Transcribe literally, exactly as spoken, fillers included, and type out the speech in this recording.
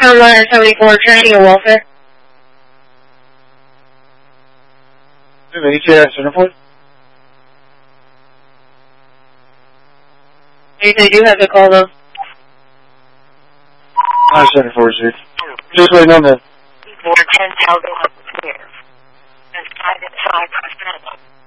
Tom one seventy-four, training and welfare. H A S Centerport. They do have the call though. nine seven four six. Just waiting on that. Four ten thousand upstairs. And five at five percent.